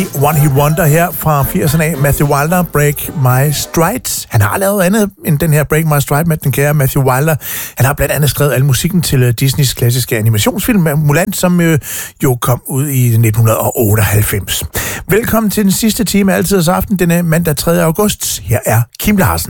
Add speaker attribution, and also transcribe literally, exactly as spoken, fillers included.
Speaker 1: One Hit Wonder her fra firserne af. Matthew Wilder, Break My Stride. Han har lavet andet end den her Break My Stride med den kære Matthew Wilder. Han har blandt andet skrevet al musikken til Disneys klassiske animationsfilm Mulan, som øh, jo kom ud i nitten otteoghalvfems. Velkommen til den sidste time af Altidets Aften, denne mandag tredje august. Her er Kim Larsen.